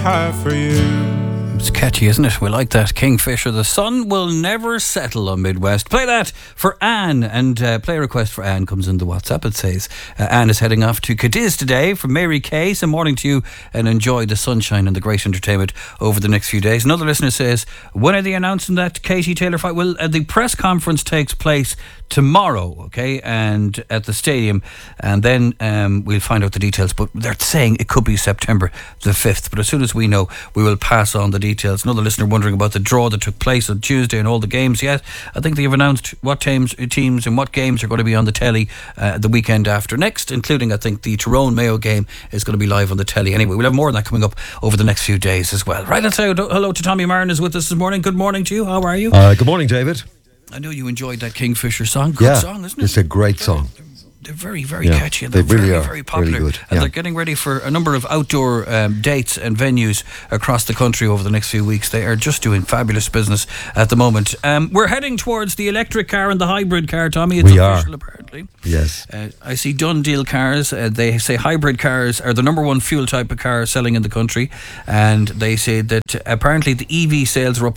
high for you. It's catchy, isn't it? We like that. Kingfisher, the sun will never settle on Midwest. Play that for Anne, and play a request for Anne comes in the WhatsApp. It says Anne is heading off to Cadiz today from Mary Kay. So morning to you, and enjoy the sunshine and the great entertainment over the next few days. Another listener says, when are they announcing that Katie Taylor fight? Well, the press conference takes place tomorrow, okay, and at the stadium, and then we'll find out the details, but they're saying it could be September the 5th, but as soon as we know, we will pass on the details. Another listener wondering about the draw that took place on Tuesday and all the games. Yes, I think they've announced what teams and what games are going to be on the telly the weekend after next, including I think the Tyrone Mayo game is going to be live on the telly. Anyway, we'll have more of that coming up over the next few days as well. Right, let's say hello to Tommy Martin is with us this morning. Good morning to you. How are you? Good morning, David. I know you enjoyed that Kingfisher song. Good song, isn't it? It's a great song. They're very, very catchy, and they they're really very, are. very popular. Really good. And they're getting ready for a number of outdoor dates and venues across the country over the next few weeks. They are just doing fabulous business at the moment. We're heading towards the electric car and the hybrid car, Tommy. It's official, apparently. Yes. I see Dundee cars. They say hybrid cars are the number one fuel type of car selling in the country, and they say that apparently the EV sales are up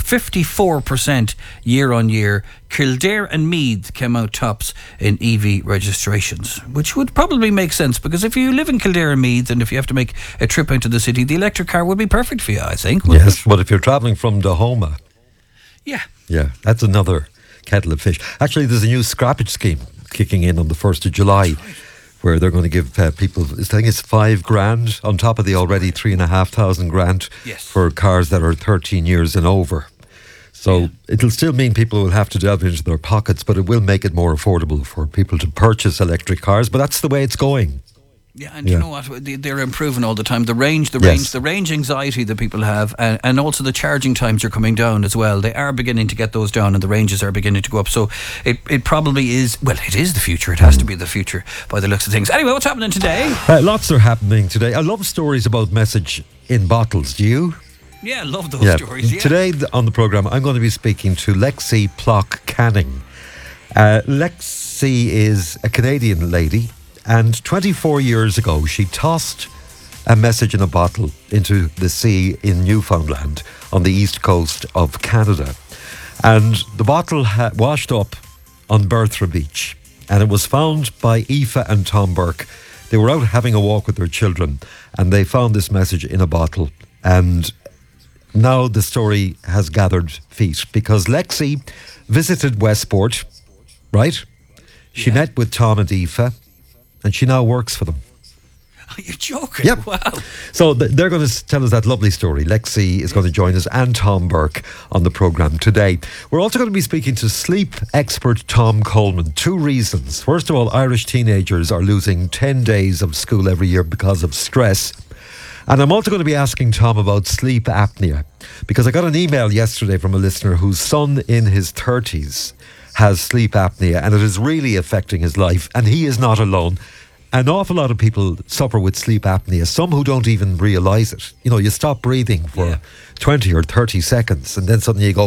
54% year on year. Kildare and Meath came out tops in EV registrations, which would probably make sense, because if you live in Kildare and Meath and if you have to make a trip into the city, the electric car would be perfect for you, I think. Yes, but if you're travelling from Dahoma, yeah, that's another kettle of fish. Actually, there's a new scrappage scheme kicking in on the 1st of July, where they're going to give people, I think it's $5,000 on top of the already $3,500 for cars that are 13 years and over. So it'll still mean people will have to delve into their pockets, but it will make it more affordable for people to purchase electric cars. But that's the way it's going. Yeah, and you know what? They're improving all the time. The range anxiety that people have, and also the charging times are coming down as well. They are beginning to get those down, and the ranges are beginning to go up. So it probably is. Well, it is the future. It has to be the future by the looks of things. Anyway, what's happening today? Lots are happening today. I love stories about message in bottles. Do you? Yeah, I love those stories. Yeah. Today on the programme, I'm going to be speaking to Lexi Plock Canning. Lexi is a Canadian lady, and 24 years ago, she tossed a message in a bottle into the sea in Newfoundland on the east coast of Canada. And the bottle washed up on Berthra Beach, and it was found by Aoife and Tom Burke. They were out having a walk with their children, and they found this message in a bottle. And now the story has gathered feet, because Lexi visited Westport, right? She met with Tom and Aoife, and she now works for them. Are you joking? Yep. Wow. So they're going to tell us that lovely story. Lexi is going to join us, and Tom Burke, on the programme today. We're also going to be speaking to sleep expert Tom Coleman. 2 reasons. First of all, Irish teenagers are losing 10 days of school every year because of stress. And I'm also going to be asking Tom about sleep apnea, because I got an email yesterday from a listener whose son in his 30s has sleep apnea, and it is really affecting his life, and he is not alone. An awful lot of people suffer with sleep apnea, some who don't even realise it. You know, you stop breathing for 20 or 30 seconds, and then suddenly you go,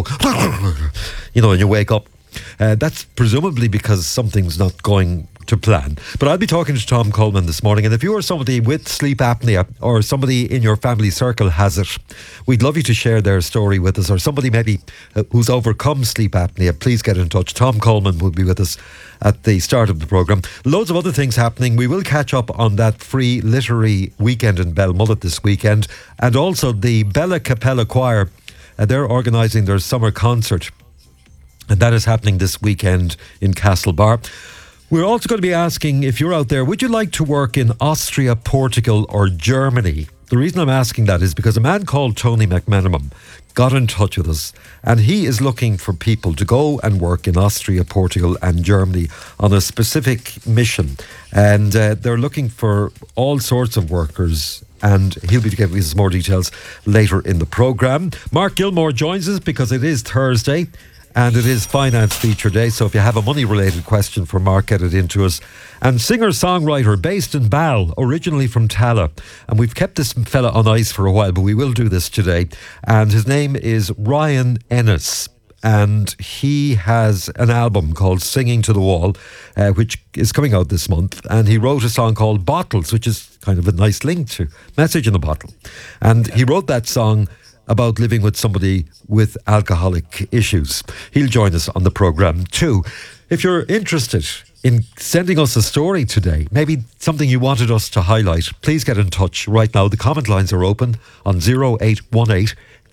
you know, and you wake up. That's presumably because something's not going to plan. But I'll be talking to Tom Coleman this morning, and if you are somebody with sleep apnea, or somebody in your family circle has it, we'd love you to share their story with us, or somebody maybe who's overcome sleep apnea. Please get in touch. Tom Coleman will be with us at the start of the programme. Loads of other things happening. We will catch up on that free literary weekend in Belmullet this weekend, and also the Bella Capella Choir. They're organising their summer concert, and that is happening this weekend in Castlebar. We're also going to be asking, if you're out there, would you like to work in Austria, Portugal or Germany? The reason I'm asking that is because a man called Tony McMenamon got in touch with us, and he is looking for people to go and work in Austria, Portugal and Germany on a specific mission. And they're looking for all sorts of workers, and he'll be giving us more details later in the programme. Mark Gilmore joins us because it is Thursday, and it is Finance Feature Day, so if you have a money-related question for Mark, get it into us. And singer-songwriter based in Bal, originally from Tala. And we've kept this fella on ice for a while, but we will do this today. And his name is Ryan Ennis. and he has an album called Singing to the Wall, which is coming out this month. And he wrote a song called Bottles, which is kind of a nice link to Message in a Bottle. And he wrote that song about living with somebody with alcoholic issues. He'll join us on the programme too. If you're interested in sending us a story today, maybe something you wanted us to highlight, please get in touch right now. The comment lines are open on 0818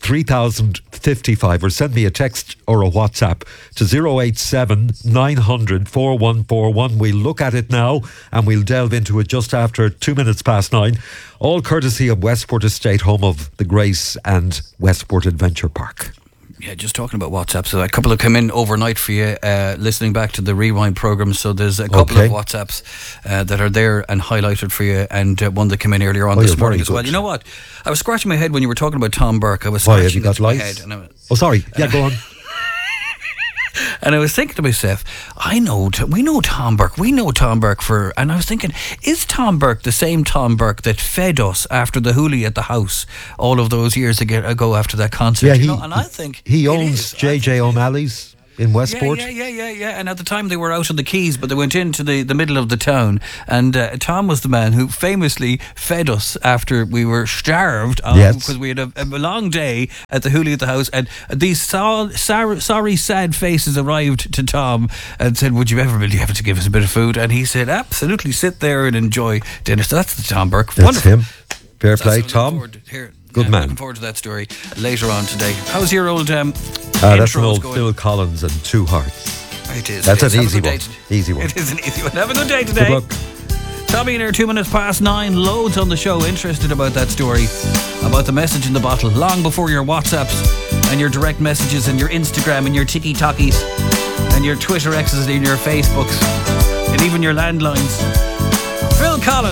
3055, or send me a text or a WhatsApp to 087 900 4141. We'll look at it now and we'll delve into it just after 2 minutes past 9. All courtesy of Westport Estate, home of the Grace and Westport Adventure Park. Yeah, just talking about WhatsApp. So a couple have come in overnight for you, listening back to the Rewind programme. So there's a couple of WhatsApps that are there and highlighted for you, and one that came in earlier on this morning as well. You know what? I was scratching my head when you were talking about Tom Burke. I was scratching my head. Oh, sorry. Yeah, go on. And I was thinking to myself, we know Tom Burke. We know Tom Burke and I was thinking, is Tom Burke the same Tom Burke that fed us after the hoolie at the house all of those years ago after that concert? Yeah, and I think he owns JJ O'Malley's in Westport. Yeah. And at the time they were out on the quays, but they went into the middle of the town. And Tom was the man who famously fed us after we were starved, because we had a long day at the hoolie at the house. And these sorry, sad faces arrived to Tom and said, "Would you ever really have to give us a bit of food?" And he said, "Absolutely, sit there and enjoy dinner." So that's the Tom Burke. That's wonderful. Him. Fair play, Tom. Good man. Looking forward to that story later on today. How's your old that's an old going? Phil Collins and Two Hearts. It is. That's an easy one. Easy one. It is an easy one. Have a good day today. Good luck. Tommy in here, 2 minutes past 9. Loads on the show interested about that story, about the message in the bottle, long before your WhatsApps and your direct messages and your Instagram and your TikTokies and your Twitter X's and your Facebooks and even your landlines. Phil Collins.